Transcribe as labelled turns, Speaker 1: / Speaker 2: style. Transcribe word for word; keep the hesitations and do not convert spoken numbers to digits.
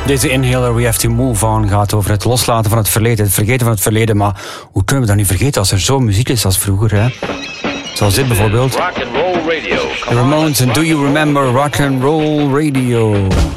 Speaker 1: Deze Inhaler, We Have To Move On, gaat over het loslaten van het verleden, het vergeten van het verleden. Maar hoe kunnen we dat niet vergeten als er zo muziek is als vroeger, hè? Zoals dit bijvoorbeeld. The Ramones en Do You Remember Rock and Roll Radio.